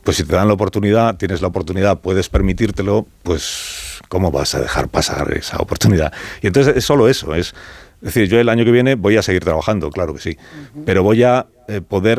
pues si te dan la oportunidad, tienes la oportunidad, puedes permitírtelo, pues ¿cómo vas a dejar pasar esa oportunidad? Y entonces es solo eso, es decir, yo el año que viene voy a seguir trabajando, claro que sí, pero voy a poder